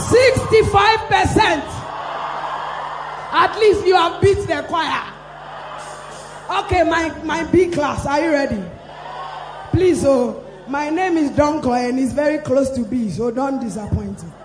65%. At least you have beat the choir. Okay, my B class, are you ready? Please, my name is Donko and it's very close to B, so don't disappoint me.